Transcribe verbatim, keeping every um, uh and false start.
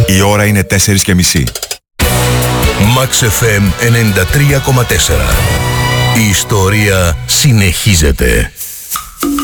Η ώρα είναι τέσσερις και μισή. Max εφ εμ ενενήντα τρία κόμμα τέσσερα. Η ιστορία συνεχίζεται.